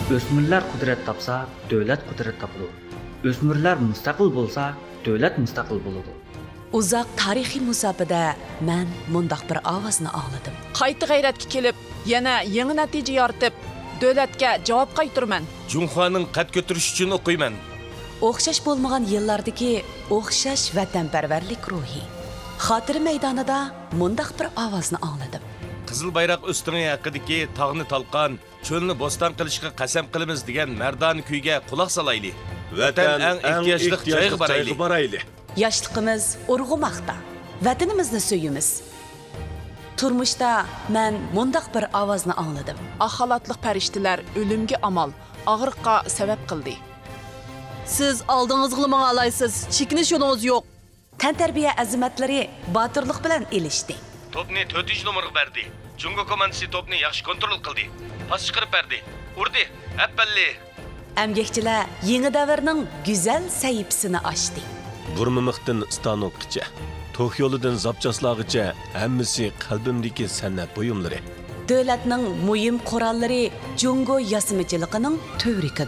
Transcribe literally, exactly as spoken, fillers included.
O'smirlar qudrat topsa, davlat qudrat topadi. O'smirlar mustaqil bo'lsa, davlat mustaqil bo'ladi. Uzoq tarixiy musofada men mundaq bir ovozni angladim. Qayta g'ayratga kelib, yana yangi natija yoritib, davlatga javob qaytarman. Junxoning qad ko'tarish uchun o'qiyman. O'xshash bo'lmagan yillardagi o'xshash vatanparvarlik ruhi. Xotira maydonida mundaq bir ovozni angladim. Qizil bayroq o'stirigi haqidagi tog'ni talqon, cho'lni bo'ston qilishga qasam qilamiz degan mardona kuyga quloq solaylik. Vatan eng ehtiyojli joyga boraylik. Yoshligimiz urg'umoqda. Vatanimizni suyimiz. Turmushda men mundaq bir ovozni angladim. Axalatliq farishtalar o'limga amal, og'riqqa sabab qildi. Siz oldingizga menga alaysiz, chekinish yo'lingiz yo'q. Tantarbiya azimatlari botirlik bilan elishdi. Topni to'rtinchi nomerga berdi. Jungo komandasi topni yaxshi kontrol qildi. Pas chiqarib berdi. Urdi. Appalli. Amgakchilar yangi davrning go'zal sahifasini ochdi. Burmimiqdan Stanokgacha, To'q yo'lidan Zapchaslag'icha hammasi qalbimdagi san'at buyumlari. Davlatning muhim qurollari Jungo yasimichiligining tövrikidir.